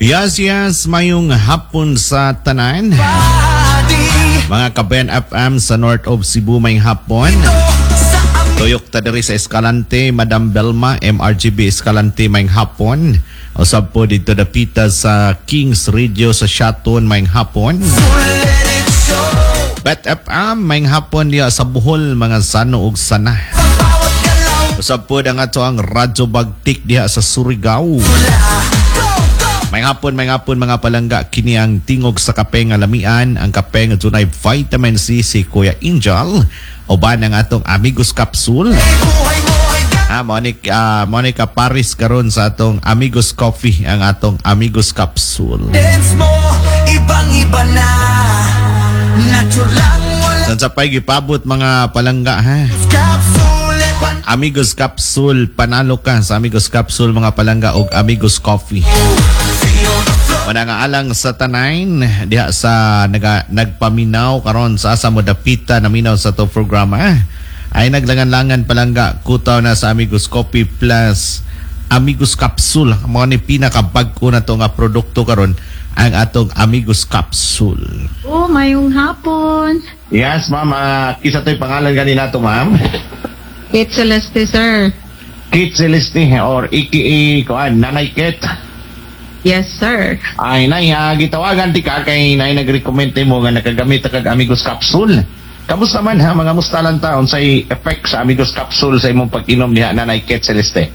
Yes, mayong hapon sa tanan. Mga ka-Ben FM sa North of Cebu, mayong hapon. Tuyok ta diri sa Escalante, Madam Belma, MRGB Escalante, mayong hapon. Usab po dito dapita sa Kings Radio sa Shaton, mayong hapon. Bet FM, mayong hapon diya sa Bohol, mga sano ug sana. Usab po nga to ang Radyo Bagtik diya sa Surigao. May hapon mga palangga, kini ang tingog sa kape nga lamian, ang kape nga dunay vitamin C si Kuya Angel o ba ng atong Amigos Capsule. Monica Paris karon sa atong Amigos Coffee, ang atong Amigos Capsule. Ibang-iba na, natural. Sansapay gipabot mga palangga ha. Amigos Capsule, panalo ka sa Amigos Capsule mga palangga og Amigos Coffee. Manangaalang sa tanayn diha sa nagpaminaw karon sa asa mo dapita na minaw sa to programa ay naglangan-langan palangga kutaw na sa Amigos Coffee plus Amigos Capsule. Mao ni pinakabag-o na to nga produkto karon, ang atong Amigos Capsule. Oh, mayong hapon. Yes, ma'am. Kisa to'y pangalan ganina to, ma'am? Kate Celeste, sir. Kate Celeste or aka Nanay Kate. Yes, sir. Ay, nay, gitawagan ti ka kay nay nag-recommend mo nga nakagamit kag Amigos Capsule. Kamusta man ha, mga mustalan taon sa effect sa Amigos Capsule sa imong pag-inom niya, Nanay Kate Celeste?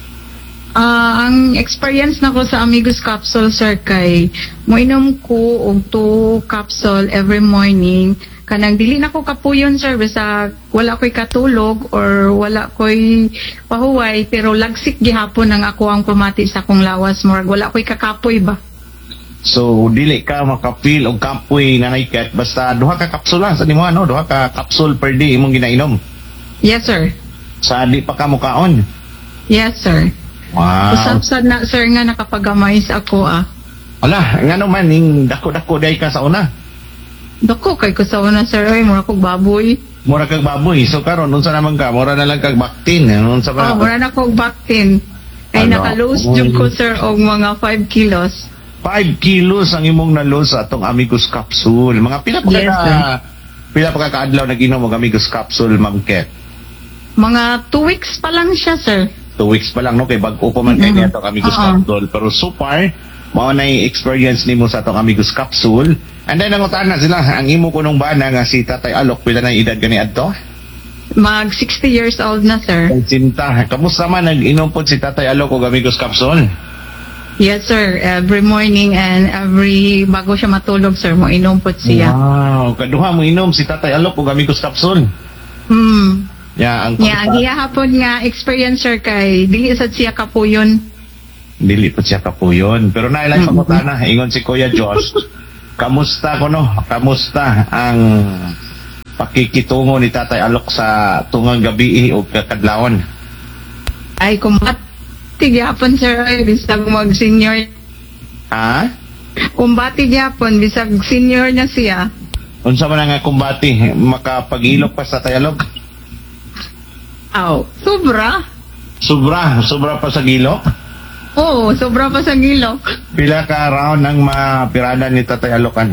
Ang experience na ko sa Amigos Capsule, sir, kay moinom ko og 2 capsule every morning. Kanang dili na ko kapuyon, sir, basta wala ko'y katulog or wala ko'y pahuway, pero lagsik gihapon ang ako ang pamati sa akong lawas, murag wala ko'y kakapoy ba. So dili ka makapil og kapoy, Nanay Kate, basta duha ka kapsula sa nimo, ano, duha ka capsule per day imong ginainom. Yes, sir. Sa di pa ka mukaon. Yes, sir. Wow. Usab na, sir, nga nakapagamay sa ako Ala, ngano man ning dako-dako day ka sa una. Dako kay ko sa una, sir, ay mura kog baboy. Mura kag baboy. So karon unsa naman ka? Mura na lang kag baktin. Unsa ba? Mura na kog baktin. Kay naka-lose jud ko, sir, og mga 5 kilos. 5 kilos ang imong na-lose sa atong Amigos Capsule. Mga pila pa ka kaadlaw nag-inom og Amigos Capsule, Ma'am Ket? Mga 2 weeks pa lang siya, sir. 2 weeks pa lang, no? Kay bag-o pa man kay atong Amigos Capsule. Pero so far, mao na experience nimo sa atong Amigos Capsule. And then, nangutaan na sila, ang imo kunong bana nga si Tatay Alok, pila na edad gani adto? Mag 60 years old na, sir. Ay, sinta. Kamusta man nag-inom po si Tatay Alok og Amigos Capsule? Yes, sir. Every morning and bago siya matulog, sir, mo inom po siya. Wow. Kaduha mo inom si Tatay Alok og Amigos Capsule. Yeah, gihapon nga experience, sir, kay dili sad siya kapuyon. Dili po siya kapuyon. Pero nailay pangutana, ingon si Kuya Josh. Kamusta Kamusta ang pakikitungo ni Tatay Alok sa tungang gabi o kakadlawon? Ay, kumbati gyapon, sir, ay bisag mag-senior. Ha? Kumbati gyapon bisag senior na siya. Unsa man nga kumbati? Makapag-ilok pa sa Tatay Alok? Sobra. Sobra pa sa gilok? Oo, sobra pa sa gilok. Pila ka round ang mapirada ni Tatay Alokan?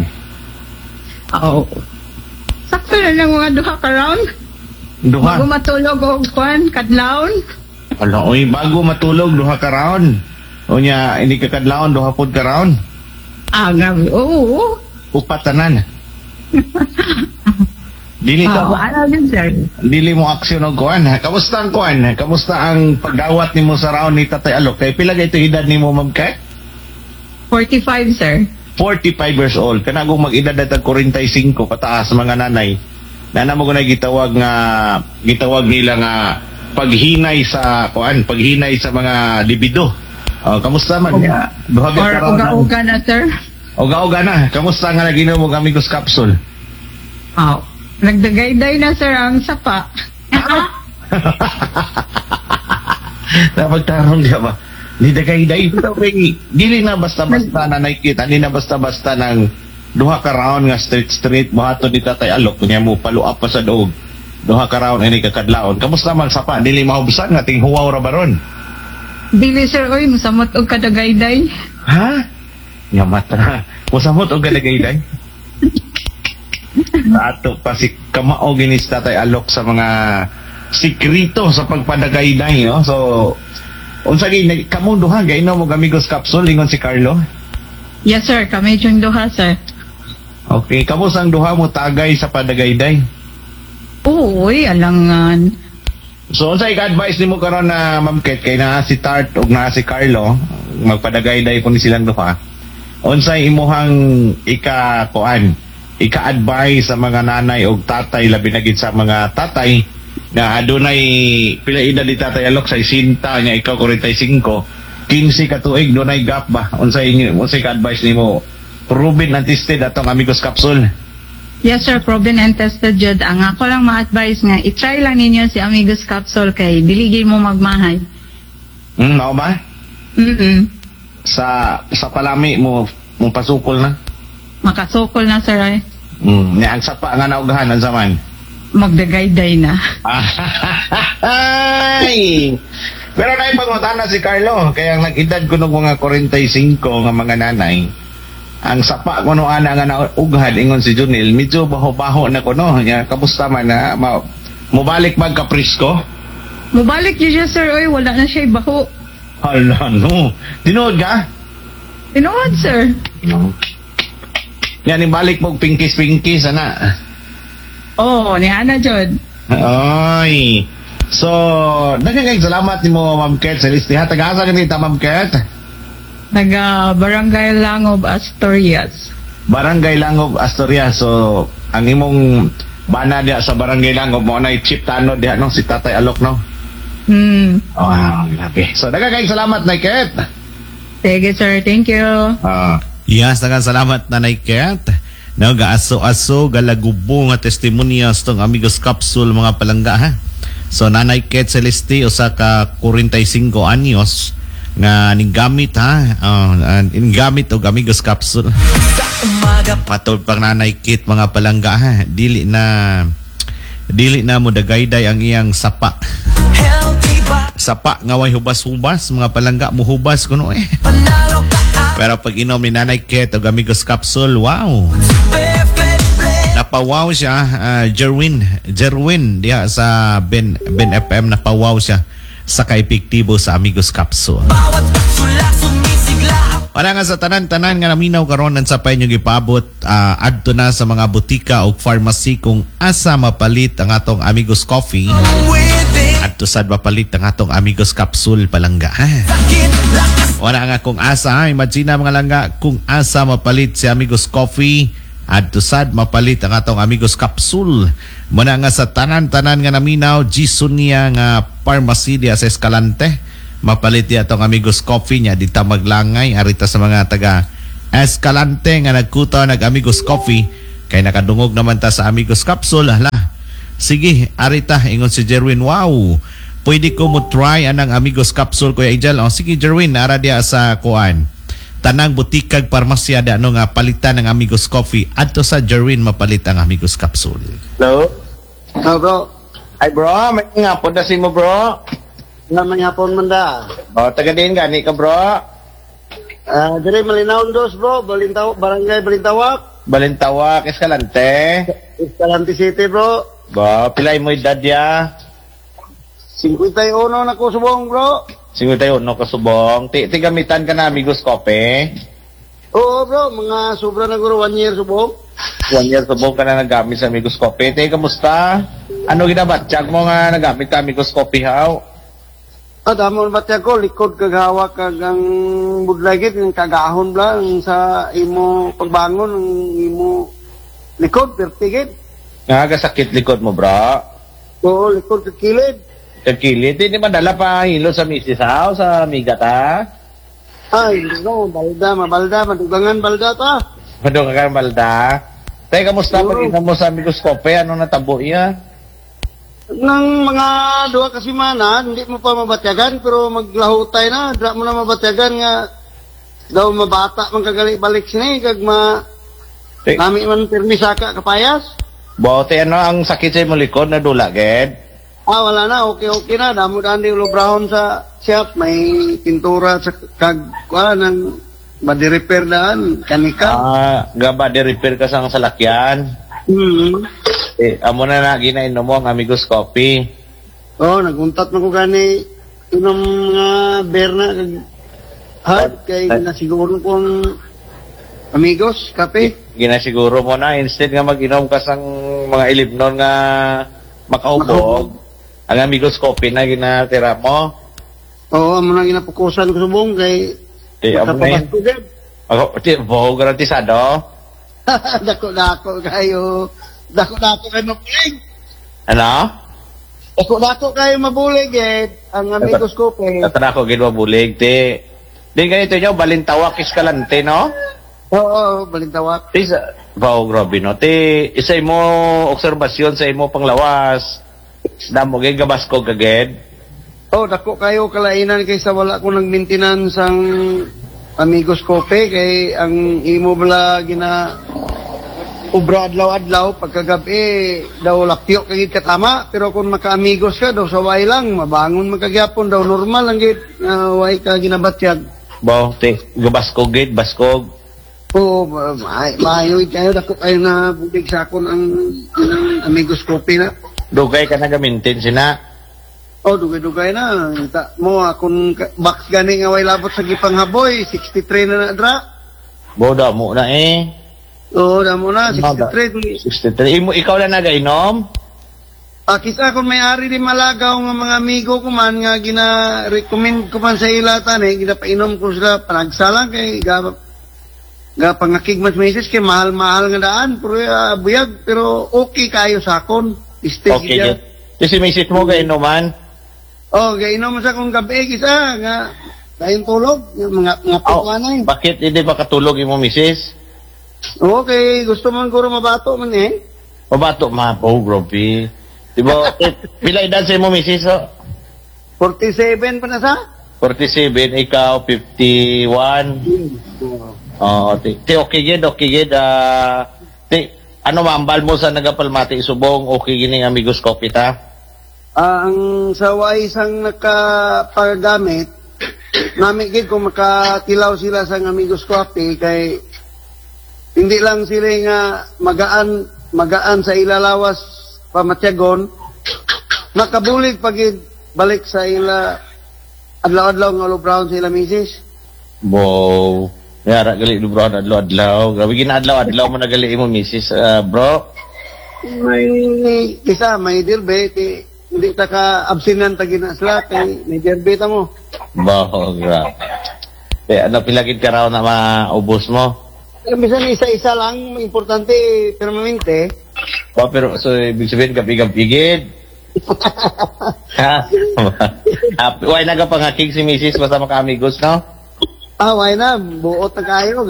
Sakto na lang mga 2 ka round. Duha? Bago matulog o kadlawon. Ala, oy, bago matulog 2 ka round. O niya, hindi ka kadlawon, 2 pod ka round? Gabi, oo. Upatanan. Dili dili mo aksyon og kuan. Kamusta ang kuan? Kamusta ang pagdawat nimo sa round ni Tatay Alok? Kay pila gayto edad nimo, Ma'am Kay? 45, sir. 45 years old. Kana kung mag-edad at 45 pataas mga nanay. Nana mo guna gitawag nila nga paghinay sa kuan, paghinay sa mga libido. Kamusta man? Uga-uga na, sir. Uga-uga na. Kamusta nga naginom mo Amigos Capsule? Nagdagayday na, sir, ang sapa. Napagtarong diya ba? Nidagayday. Dili na basta-basta na nakikita. Hindi na basta-basta ng 2 ka round nga straight buhaton ni Tatay Alok. Kunya mo paluap pa sa doog. 2 ka round ini kakadlaon. Kamusta man sapa? Dili mahubsan nga ting huwaw ra baron. Dili, sir, oy, musamot og kadagayday. Ha? Nga mata. Musamot o galagayday. Ato pa si kamao ginis Tatay Alok sa mga sikrito sa pagpadagayday, no? So, unsa gini kamo duha gainom mo Amigos Capsule ingon si Carlo? Yes sir, kami yung duha sir. Okay, kamo sang duha mo tagay sa padagayday? Uy, alangan. So, unsa ika-advise nimo karon na Ma'am Ket kay naa si Tart ug naa si Carlo, magpadagayday po ni silang duha. Unsay imuhang ika-advise sa mga nanay ug tatay labi na gid sa mga tatay na adunay pila edad ni Tatay Alok sa isinta niya ikaw 45, 15 ka tuig dunay gap ba? Unsay ka-advise nimo? Proven and tested atong Amigos Capsule. Yes sir, proven and tested jud. Ang ako lang ma-advise nga, i-try lang ninyo si Amigos Capsule kay dili mo magmahay. Mao ba? Sa palami mo pasukol na? Makasukol na sir ay. Nya ang sapa nga naugahan ang zaman. Magdagayday na. Ay! Pero naipangutana si Carlo, kaya nag-edad ko ng mga 45 nga mga nanay, ang sapa ko no ana nga naughad ingon si Junil, medyo baho-baho na ko no. Nya kamusta man na mubalik mag kaprisko? Mubalik yun siya sir, oy, wala na siya baho. Hala no. Tinuod ka? Tinuod sir. Yan ibalik mo pinkis-pinkis ana. Oh, ni Ana jud. Ay. So, daghang salamat nimo Ma'am Ket sa listiha. Taga-asa kanita Ma'am Ket? Taga Barangay Langob, Asturias. Barangay Langob, Asturias. So, ang imong bana diha sa Barangay Langob mo na chip tano diha no si Tatay Alok no. Wow, grabe. So, daghang salamat Nay Ket. Sige sir, thank you. Yes, daghang salamat Nanay Ket. No, gaaso-aso galagubo nga testimonyas tong Amigos Capsule mga palangga ha. So Nanay Ket Celeste usa ka 45 anyos nga ningsamit ha. Ningsamit og Amigos Capsule. Patod pang Nanay Ket mga palangga ha. Dili na mo dagayday ang iyang sapa. Sapa nga way hubas-hubas mga palangga mo hubas kuno eh. Pero pag inom ni Nanay Ket og Amigos Capsule, wow. Napawaw siya, Jerwin diha sa Ben FM, napawaw siya sa kaepektibo sa Amigos Capsule. Wala nga sa tanan-tanan nga naminaw karon sa pay nyo gipabot, adto na sa mga butika o pharmacy kung asa mapalit ang atong Amigos Coffee. Adto sad mapalit ang atong Amigos Capsule palangga. Wala nga kung asa, imagine mga langga, kung asa mapalit si Amigos Coffee, adto sad mapalit ang atong Amigos Capsule. Muna nga sa tanan-tanan nga naminaw, Gisunia nga pharmacy diya sa Escalante, mapalit diya atong Amigos Coffee niya, dita maglangay, arita sa mga taga Escalante nga nagkutaw nag Amigos Coffee, kay nakadungog naman ta sa Amigos Capsule. Hala, sige, arita, ingon si Jerwin, wow, pwede ko mo try anang Amigos Capsule, Kuya Ijal. O sige Jerwin, nara diya sa kuan tanang butikag parmasya da ano nga palitan ng Amigos Coffee, adto sa Jerwin mapalit ang Amigos Capsule. Hello? Bro. Ay bro, may nga po na si mo bro. Naman hapon man da. O, taga din gani ka bro. Dire Malinaw dos bro, Barangay Balintawak. Balintawak, Escalante. Escalante City bro. Ba, pilay mo edad ya? 51 na ko subong bro. 51 kasubong. Tigamitan ka na Amigos Coffee. Oo bro, mga sobra na guro 1 year subong. 1 year subong ka na nagamit sa Amigos Coffee. Kamusta? Ano ginabatsyag mo nga nagamit ka Amigos Coffee how? Damon batya ko, likod kagawa kag ang budlagit, ng kagahon lang sa imo pagbangon, ng imo likod, pertigit. Nakakasakit likod mo bro? Oo, likod kakilid. Kakilid? Hindi madala pa hilo sa misis how? Sa migat ha? Ay, no, mabalda, madugangan balda ta. Madugangan balda? Kamusta pag ina mo sa Amigos Coffee? Ano natabo iya? Nang mga 2 kasimana, hindi mo pa mabatyagan, pero maglahutay na, dra mo na mabatyagan nga, daw mabata man kagali-balik siya kag nami man permisa ka kapayas. Bote ano ang sakit sa mo likod na dula, Ged? Wala na, okay na, damo-daan di ulo brown sa shop, may pintura sa kag, ng body repair daan, kanika. Gaba de repair ka sa salakyan. Amo na ginainom mo ang Amigos Coffee. Naguntat mo ko gani inom mga beer na hard kay nasiguro kong Amigos kape. Ginasiguro mo na instead nga mag-inom ka sang mga ilibnon nga makahubog. Ang Amigos Coffee na ginatira mo. Amo na ginapukusan ko subong kay Amo na yun. Ako, garantisado. Dako-dako kayo. Dako-dako kayo mabulig. Ano? Dako-dako kayo mabulig ang Amigos Coffee. Tatara ko ginawa bulig, te. Din ganito nyo, balintawak Escalante, no? Oo, balintawak. Grabe, no? Te, isa mo obserbasyon sa imo panglawas. Damo, gay gabasko kaged. Dako kayo kalainan kaysa wala ko nag-maintenance ang Amigos Coffee kay ang imo bala gina ubra adlaw-adlaw pagkagabi daw lapyo kagid katama pero kung maka-amigos ka daw saway lang mabangon magkagyapon daw normal lang gid way ka ginabatyag. Te, gabaskog gid, baskog. Maayo kayo dako kayo na bulig sa akon ang Amigos Coffee na. Dugay ka na gamintin sina. Dugay-dugay na. Mo, akong box gani nga way labot sa gipanghaboy, 63 na dra. Damo na eh. Damo na, 63. 63. Ikaw lang nagainom? Kisa akong may-ari di malagaw nga mga amigo ko man nga gina-recommend ko man sa ilatan ginapainom ko sila panagsalang kay pangakig mas meses kay mahal-mahal nga daan pero buyag pero okay kayo sa akon. Okay. Kasi meses mo gainuman? Gainom sa akong gabi, kisa, nga, tayong tulog, yung mga pagwanay. Bakit hindi ba katulog yung misis? Okay, gusto man guro mabato man Mabato ma, grabe. Diba, pila edad sa mo misis, 47 pa na sa? 47, ikaw, 51. Okay gid, ano mambal mo sa nagapalmati subong, okay gining Amigos Coffee ta? Ang sawa isang nakapagamit, namin gid kung makatilaw sila sa Amigos Coffee kay hindi lang sila nga magaan sa ilalawas pamatyagon, nakabulig pagid balik sa ila adlaw-adlaw nga brown sa ila misis. Yara gali brown adlaw-adlaw. Grabe gina-adlaw-adlaw mo nagali mo misis, bro. May dirbe hindi ta ka absinan ta ginasla kay may derbe ta mo. Grabe. Pilagid ka raw na maubos mo? Bisan isa-isa lang, importante permanente. Pero so ibig sabihin kapigam-pigid. Why nagapangakig si Mrs. basta maka-amigos, no? Why na, buot na kayo,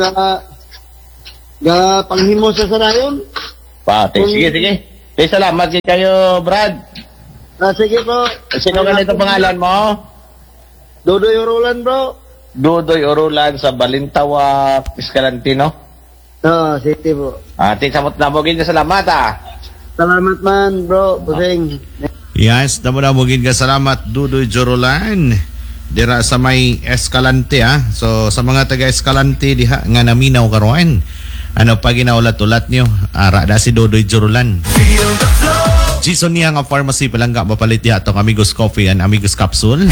panghimo sa sarayon. Sige. Salamat kayo, Brad. Sige po. Sino ganito pangalan mo? Dudoy Orolan, bro. Dudoy Orolan sa Balintawak, Escalante, no? City po. Samot na bugin ka salamat, Salamat man, bro. Pusing. Yes, damo na mugin ka salamat Dudoy Jorolan. Dira sa may Escalante So sa mga taga Escalante diha nga naminaw karon. Ano pa ginaulat-ulat nyo? Ara da si Dudoy Jorolan. Jason niya nga pharmacy palangga mapalit diha atong Amigos Coffee and Amigos Capsule.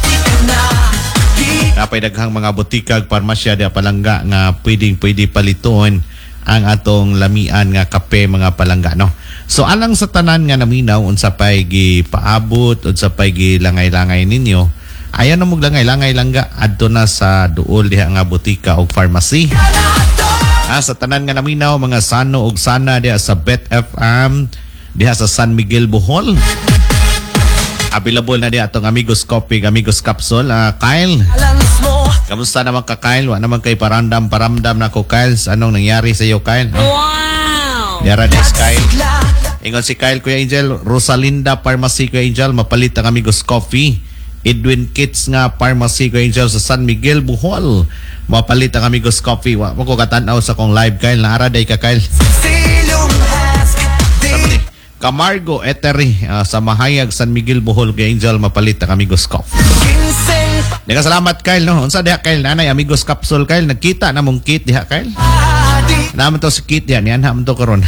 Napay daghang mga butikag parmasya diha palangga nga pwede paliton ang atong lamian nga kape mga palangga, no? So alang sa tanan nga naminaw unsa pay gipaabot unsa pay gilangay-langay ninyo, ayan na maglangay-langay langga adto na sa duol diha nga butika og pharmacy. Sa tanan nga naminaw mga sano og sana diha sa Bet FM diha sa San Miguel, Bohol. Available na diha atong Amigos Coffee, Amigos Capsule. Kyle, kamusta naman ka, Kyle? Wa naman kay paramdam na ko, Kyle. Anong nangyari sa iyo, Kyle? Wow! Yara des, Kyle. Ingon si Kyle, Kuya Angel, Rosalinda Pharmacy, Kuya Angel, mapalit ang Amigos Coffee. Edwin Kits nga Pharmacy, Kuya Angel, sa San Miguel, Bohol. Mapalit ang Amigos Coffee. Wa mo ko katanaw sa kong live, Kyle. Naaraday ka, Kyle. Camargo Etery sa Mahayag, San Miguel, Bohol, Kuya Angel, mapalit ang Amigos Coffee. Salamat Kyle no. Unsa diha Kyle nanay Amigos Capsule Kyle nagkita na mong kit diha Kyle. Naman to si kit yan naman to karon.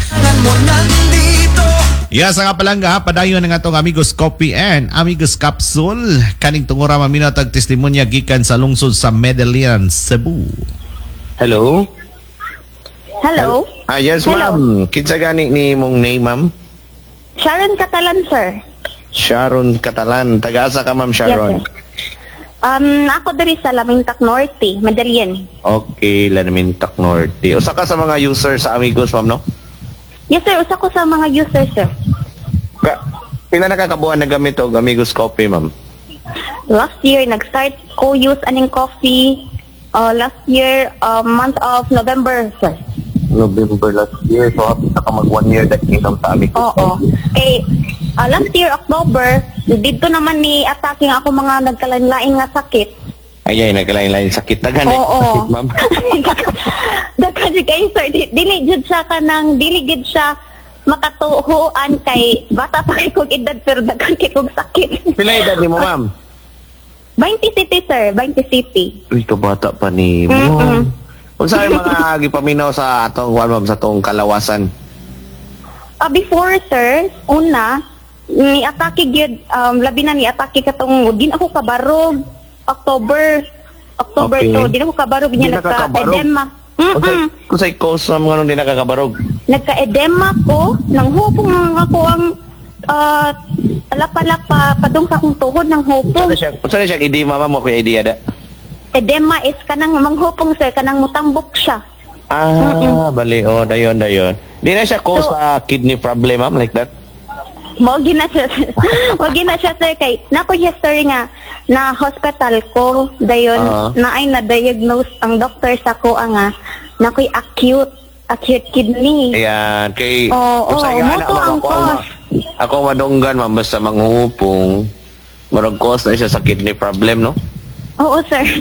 Yes, nga palangga, padayon ng atong Amigos Coffee and Amigos Capsule. Kaning tungura mamina tag testimonya gikan sa lungsod sa Medellin, Cebu. Hello? Hello? Yes, Hello. ma'am. Kinsa gani ni mong name, ma'am? Sharon Catalan, sir. Sharon Catalan. Taga-asa ka, ma'am Sharon? Yes, sir. Ako dari sa Lamintac Norte, Medellin. Okay, Lamintac Norte. Usa ka sa mga user sa Amigos, ma'am, no? Yes, sir. Usa ko sa mga users, sir. Pila na kakabuan na gamit o Amigos Coffee, ma'am? Last year, nag-start ko use aning coffee. Last year, month of November, sir. November last year. So, happy na ka mag 1 year that inom sa Amigos Oo. Coffee. Last year, October, dito naman ni attacking ako mga nagkalain-lain nga sakit. Ay, nagkalain-lain sakit. Tagan Oo. sakit, ma'am. Daka si kayo, sir. Dili gid siya makatuhuan kay bata pa kay kong edad pero daghan kay kong sakit. Pila edad ni mo, ma'am? 20 city, sir. 20 city. Uy, kabata pa ni mo. Kung saan mga gipaminaw sa atong, ma'am, sa atong kalawasan? Before, sir, una, ni atake gyud labi na ni atake katong din ako kabarog October Okay. to din ako kabarog Di niya nakakabarog? nagka-edema. Kung sa'y cause ng mga nung di nakakabarog? Nagka-edema ko nang hupong ako ang alapa-lapa padung sa akong tuhod ng hupong. Kung saan siya edema, ma'am, mo kuya idea da? Edema is kanang manghupong, sir, kanang mutambok siya. Bali, dayon. Di na siya cause sa kidney problem, ma'am, like that? Mogi na siya, sir, kay nako history nga na hospital ko dayon na ay na-diagnose ang doctor sa ko nga nakoy acute kidney. Ayan, kay... Oo, moto ang cause. Ako madunggan, ma'am, basta manghupong, marag cause na siya sa kidney problem, no? Oo, sir.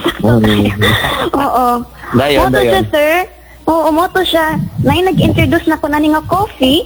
Oo. Dayon. Moto siya, sir. Oo, moto siya. Nag-introduce na ko na nga coffee.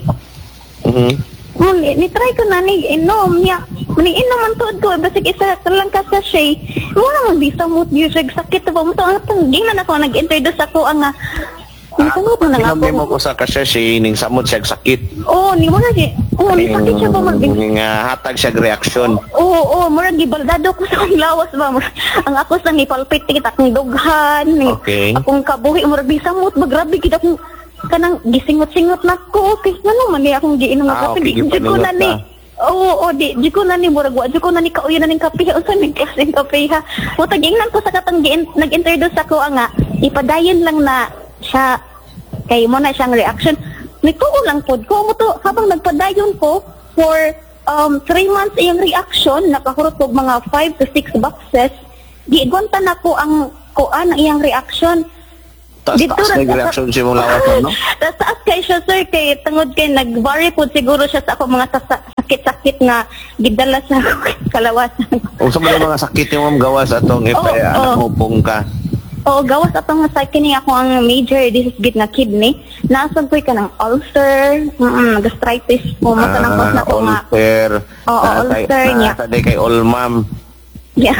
Ni-try ko na inom niya. Inom ang tuod ko. Basig isa lang ka sa siya. Muna mo bisa mo yung sakit ba mo to. Ang tangging na ako nag-introduce ako ang nasangot mo na nga Sinabi mo ako. ko sa kasya siya, ning samot siya sakit. Oo, ni mo na siya. Oo, ni sakit siya ba mag- Hatag siya reaksyon. Oo, murag gibaldado ko sa akong lawas ba. Ang ako sa nipalpit kita akong dughan. Okay. Akong kabuhi murag bisamot magrabi kita akong kanang gisingot-singot na ko. Okay, ano man ni akong giinom nga kape. Okay, Di ko gipanulot na ni. ka. Oo, di ko na ni murag wa. Di ko na ni kauyo na ning kape. Unsa ning klaseng kape ha. Mutag ingnan ko sa katang nag-introduce ako nga ipadayon lang na siya kay mo na siyang reaction. Nagtuo lang pod ko mo to habang nagpadayon ko for 3 months iyang reaction nakahurot og mga 5 to 6 boxes. Giigwantan nako ang kuan iyang reaction. Taas nag-reaction siya mong lawas, no? Taas kay siya, sir, kay tungod kay nag-vary po siguro siya sa ako mga sakit-sakit nga gidala sa kalawasan. O sa mga sakit yung ma'am gawas atong hupong ka. Oo, gawas atong sa kini ako ang major disease gid nga kidney. Nasag ko'y ka ng ulcer, gastritis, mata ng cause na ko nga. Ulcer. Oo, ulcer niya. Nasa day kay Olmam. Yeah.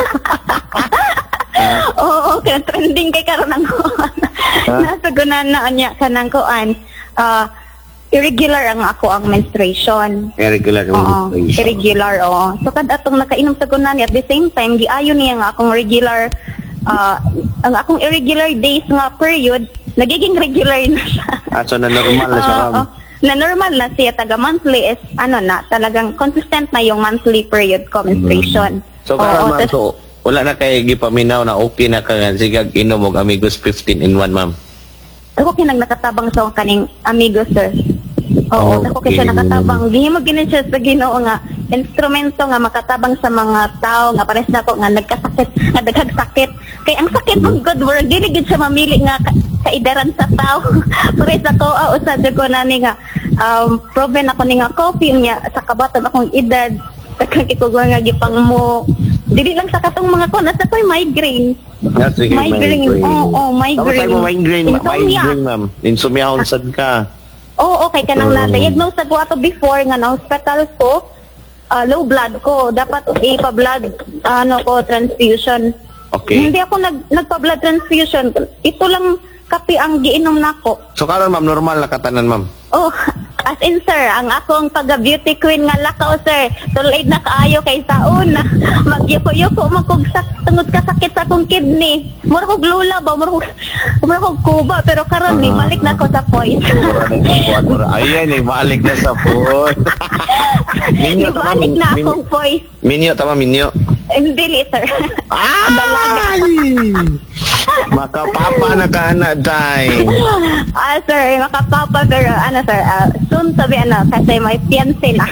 Oo, kaya trending kay karon ang nasagunan na niya kanang kuan. Irregular ang ako ang menstruation. Irregular yung Oo, menstruation. irregular, oo. So kad atong nakainom sa gunan at the same time giayo niya nga akong regular ang akong irregular days nga period nagiging regular na siya. So na normal na siya, ma'am. Na normal na siya taga monthly is na talagang consistent na yung monthly period ko menstruation. So karon ma'am, so wala na kay gipaminaw na okay na ka sigag inom og Amigos 15 in 1, ma'am. Ako kinang nakatabang sa kaning amigo, sir. Oo, ako Okay. kasi nakatabang. Gihimo gini siya sa Ginoo nga instrumento nga makatabang sa mga tao nga pares na ko nga nagkasakit, nga daghang sakit. Kay ang sakit ng God word dili gid siya mamili nga kaidaran sa tao. Pares ako usa jud ko nani nga proven ako ni nga coffee niya sa kabaton akong edad. Kagkikugo nga gipang mo. Dili lang sa katong mga ko nasa ko'y migraine. Sige, Migraine. Oo, Tapos migraine. tayo mo migraine, Insomnia. ma'am. Insomnia unsad ka. Oo, okay ka nang na-diagnose sa ko ato before nga na hospital ko. low blood ko. Dapat ipa-blood transfusion. Okay. Hindi ako nagpa-blood transfusion. Ito lang kape ang giinom nako. So karon ma'am, normal na katanan ma'am. Oh, as in sir, ang akong pagka-beauty queen nga lakaw sir, tulid na kaayo kay saon. Magyuko-yuko magkugsak tungod ka sakit sa akong kidney. Mura kog lula ba, mura kog kuba, pero karon ni balik na ako sa point. Ayan eh, balik na sa point. Minyo tama, Balik na akong point. Minyo tama, minyo. Dili sir. Dalaga. Makapapa na ka na, day. Sir, makapapa pero sir, soon to be kasi may fiancé na.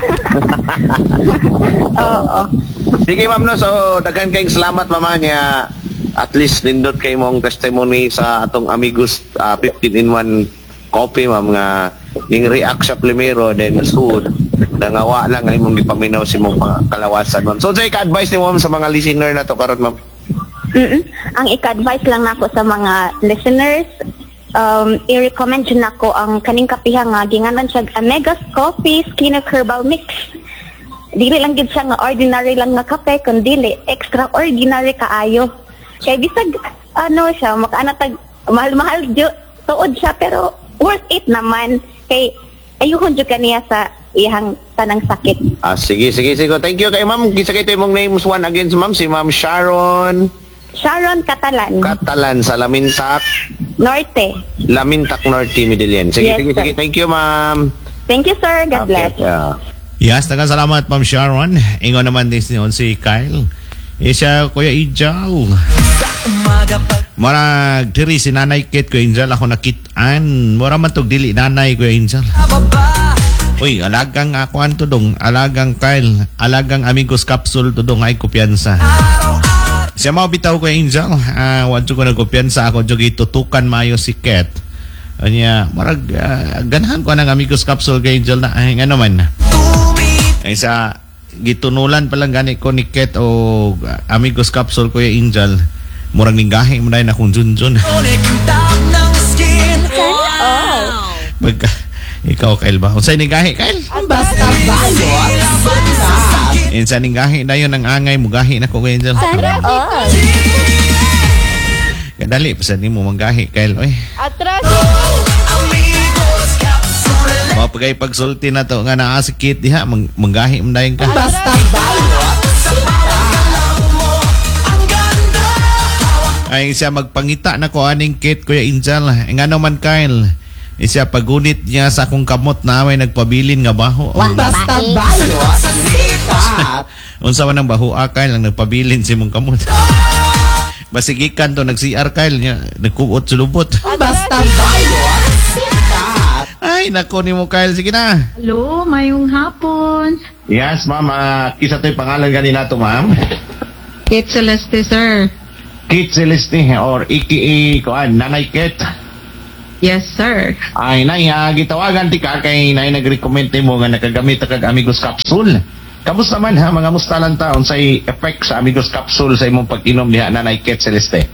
Oo. Sige ma'am no, so daghan kayong salamat mama niya. At least nindot kay mong testimony sa atong Amigos 15-in-1 coffee ma'am nga ning react sa primero then soon nangawa lang ay mong gipaminaw si mong kalawasan ma'am. So say ka-advise ni ma'am sa mga listener na to karon ma'am. Ang ika-advise lang nako sa mga listeners, i-recommend dyan ako ang kaning kapiha nga ginganan siya Amegas Coffee Skin Herbal Mix. Dili lang gid siya nga ordinary lang nga kape, kundi extraordinary kaayo. Kay bisag siya makaanatag mahal-mahal tuod siya pero worth it naman kay ayuhon jud kaniya sa ihang tanang sakit. Sige. Thank you kay ma'am. Kisa kay imong names one again ma'am, si Ma'am Sharon Catalan. Catalan sa Lamintak Norte, Medellin. Sige. Thank you ma'am. Thank you sir. God bless. Yeah. Yes, salamat Ma'am Sharon. Ingon naman din si Kyle. Siya Kuya Ijal. Marag diri si Nanay Kate Kuya Angel ako nakitaan. Mura man tog dili nanay Kuya Angel. Uy, alagang ako an tudong, alagang Kyle, alagang Amigos Capsule tudong ay kumpiyansa. Siya mau bitaw Kuya Angel. Wadyo ko nagkumpiyansa ako jud itutukan maayo si Kate. Anya, marag ganahan ko ng Amigos Capsule Kuya Angel na ay nga naman. Ay sa gitunulan pa lang gani ko ni Kate o Amigos Capsule Kuya Angel. Murang ninggahi mo na akong junjun. Pagka ikaw Kyle ba? Unsay ninggahi Kyle? Basta bayo. Insa ninggahi na yun ang angay mo gahi na ko Kuya Angel. Kadali pa sa nimo manggahi Kyle oy. Atras. Mapagay pagsulti na to nga naa si Kate diha manggahi mo dayon ka. Basta bayo. Ay siya magpangita na ko aning Kate Kuya Angel. Nga naman Kyle. Siya pagunit niya sa akong kamot na may nagpabilin nga baho. Basta bayo. Unsa man ang baho Kyle ang nagpabilin si mong kamot. Basigikan to nag-CR Kyle niya nagkuot sulubot. Basta bayo. Ay nako ni mo Kyle sige na. Hello, mayong hapon. Yes ma'am, kisa to'y pangalan ganina to ma'am. Kate Celeste, sir. Kate Celeste or aka Nanay Kate. Yes, sir. Ay nay, gitawagan ti ka kay nay nag-recommend mo nga nakagamit kag Amigos Capsule. Kamusta man ha mga mustalan taon sa effect sa Amigos Capsule sa imong pag-inom diha Nanay Kate Celeste?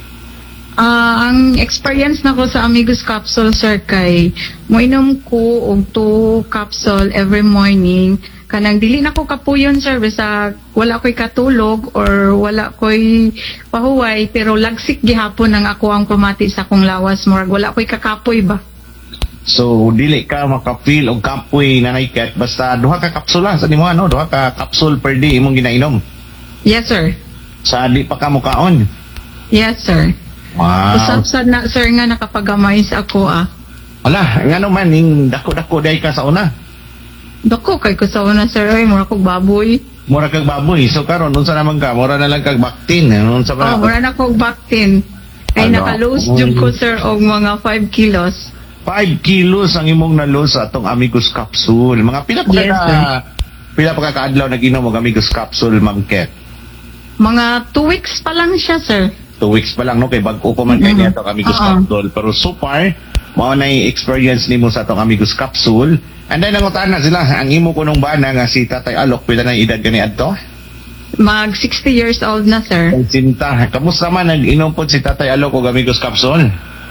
Ang experience na ko sa Amigos Capsule, sir, kay moinom ko og 2 capsule every morning. Kanang dili na ko kapuyon, sir, basta wala ko'y katulog or wala ko'y pahuway, pero lagsik gihapon ang ako ang pamati sa akong lawas. Murag wala ko'y kakapoy ba? So dili ka maka-feel og kapoy Nanay Kate basta duha ka kapsula sa nimo duha ka capsule per day imong ginainom. Yes, sir. Sa di pa ka mukaon. Yes, sir. Wow. Usap na, sir, nga nakapagamay sa ako, Ala, nga naman ning dako-dako day ka sa una. Dako kay ko sa una, sir, ay mura kog baboy. Mura kag baboy. So karon unsa naman ka? Mura na lang kag baktin. Unsa ba? Mura na kog baktin. Kay Ano? naka-lose jud ko, sir, og mga 5 kilos. 5 kilos ang imong na-lose sa atong Amigos Capsule. Mga pila pa Yes, sir. pila pa ka kaadlaw naginom og Amigos Capsule, Ma'am Kate? Mga 2 weeks pa lang siya, sir. 2 weeks pa lang no kay bag-o pa man kay niya atong Amigos Capsule. Pero so far, mao na yung experience nimo sa atong Amigos Capsule. And then nangutaan na sila ang imo kunong bana nga si Tatay Alok pila na edad gani adto? Mag 60 years old na, sir. Ang sinta, kamusta man nag-inom po si Tatay Alok og Amigos Capsule?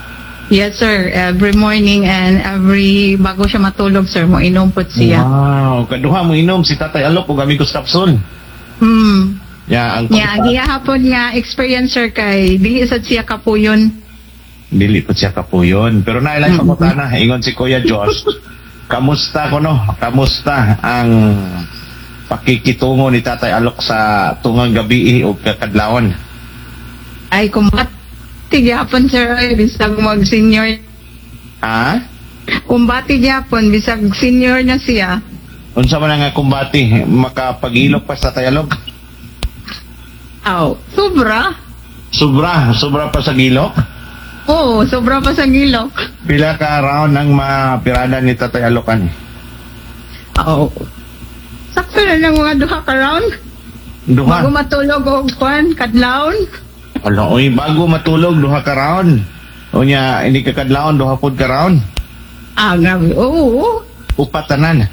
Yes, sir. Every morning and every bago siya matulog, sir, mo inom po siya. Wow, kaduha mo inom si Tatay Alok ug Amigos Capsule. Ya, ang Yeah, gihapon nga experience, sir, kay dili sad siya kapuyon. dili po siya kapuyon. Pero nailay pangutana, ingon si Kuya Josh. Kamusta ko no? Kamusta ang pakikitungo ni Tatay Alok sa tungang gabi o kakadlawon? Ay, kumbati gihapon, sir, ay bisag mag-senior. Ha? Kumbati gihapon, bisag senior na siya. Unsa man nga kumbati? Makapag-ilok pa sa Tatay Alok? Aw, sobra. Sobra pa sa gilok? Oo, sobra pa sa gilok. Pila ka round ang mapirada ni Tatay Alokan? Aw. Sakto na lang mga duha ka round. Duha? Bago matulog og kwan, kadlawon. Ala, oy, bago matulog, duha ka round. O niya, hindi ka kadlaon, duha pod ka round. Ah, grabe. Oo. Upatanan.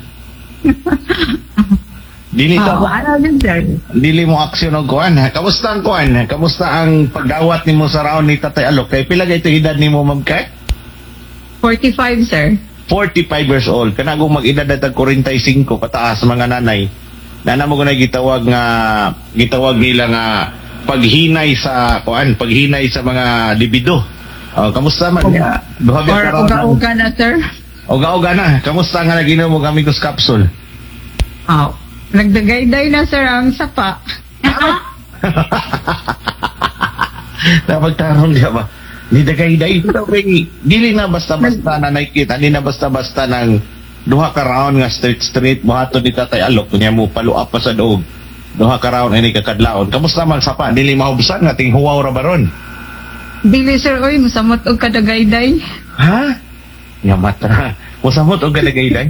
Dili Ah, ka, wala din, sir. dili mo aksyon og kuan. Kamusta ang kuan? Kamusta ang pagdawat nimo sa round ni Tatay Alok? Kay pila gayto edad nimo, Ma'am Kay? 45, sir. 45 years old. Kana kung mag-edad at 45 pataas mga nanay. Nana mo na gitawag nila nga paghinay sa kuan, paghinay sa mga libido. Oh, kamusta man? Duha ka Or round. uga-uga na, sir. Uga-uga na. Kamusta nga naginom mo Amigos Capsule? Aw. Nagdagayday na, sir, ang sapa. Napagtarong niya ba? Ni dagay-day. Dili na basta-basta na nakikita. Di na basta-basta ng duha ka round nga straight buhaton ni Tatay Alok. Kunya mo paluap pa sa doog. Duha ka round ini kakadlaon. Kamusta man sapa? Dili mahubsan nga ting huwaw ra baron. Dili, sir, oy, musamot og kadagayday. Ha? Yamat ra. Musamot og kadagay-day.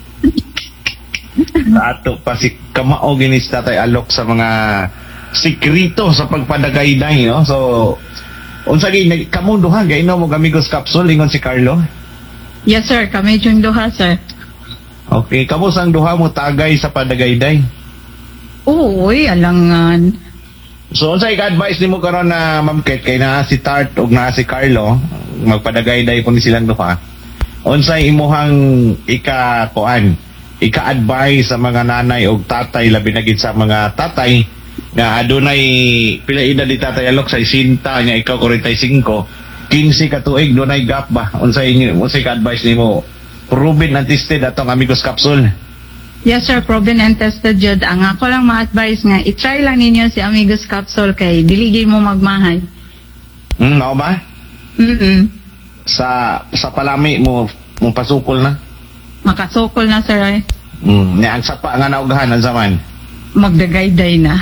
Ato pa si kamao ginis Tatay Alok sa mga sikrito sa pagpadagayday, no? So, unsa gi kamo duha gainom mo Amigos Capsule ingon si Carlo? Yes, sir. Kami yung duha, sir. Okay, kamo sang duha mo tagay sa padagayday? Uy, alangan. So, unsa i-advise nimo karon na Ma'am Ket kay naa si Tart ug naa si Carlo, magpadagayday po ni silang duha. Unsay imuhang ika-advise sa mga nanay o tatay, labi na gid sa mga tatay nga adunay pila edad ni Tatay Alok sa isinta niya, ikaw 45, 15 ka tuig, dunay gap ba? Unsay ka-advise nimo? Proven and tested atong Amigos Capsule. Yes, sir. Proven and tested jud. Ang ako lang ma-advise nga, i-try lang ninyo si Amigos Capsule kay dili gyud mo magmahay. Mao ba? Sa palami mo pasukol na? Makasukol na, sir, ay. Ang sapa nga naugahan ang zaman. Magdagayday na.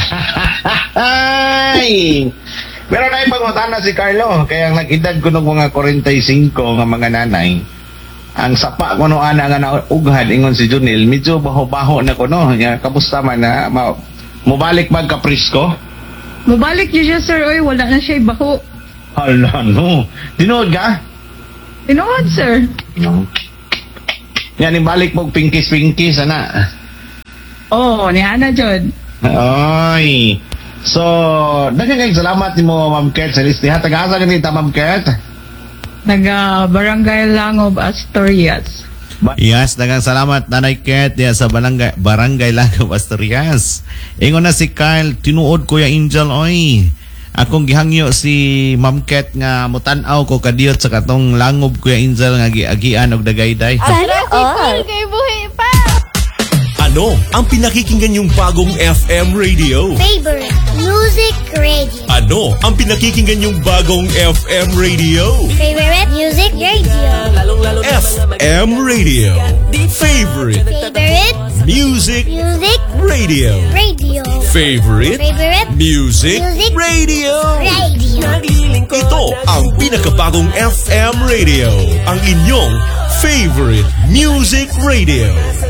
Ay! Pero na ipangutan na si Carlo, kaya nag-edad ko ng mga 45 nga mga nanay. Ang sapa ko no ana nga naugahan, ingon si Junel, medyo baho-baho na ko no. Kamusta man na? Mubalik magka-Prisco? Mubalik yun siya, sir, oy. Wala na siya baho. Hala no. Tinood ka? Tinood, sir. Yan, ibalik mo pinkis-pinkis, ana. Oo, ni Ana jud. Ay. So, daghang salamat nimo Ma'am Ket sa listihan. Taga-asa ganito, Ma'am Ket? Naga Barangay Langob, Asturias. Yes, dagang salamat Nanay Ket diya sa Barangay Langob, Asturias. Ingon na si Kyle, tinuod Kuya Angel oy. Akong gihangyo si Ma'am Ket nga mutan-aw ko kadiyot sa katong Langob Kuya Angel nga giagian og dagayday. Sana all. Kay buhi pa. Ano ang pinakikinggan yung bagong FM radio? Favorite music radio. Ano ang pinakikinggan yung bagong FM radio? Favorite music radio. FM radio. Favorite Favorite music radio. radio. Favorite Favorite music radio. radio. Ito ang pinakabagong FM radio. Ang inyong favorite music radio.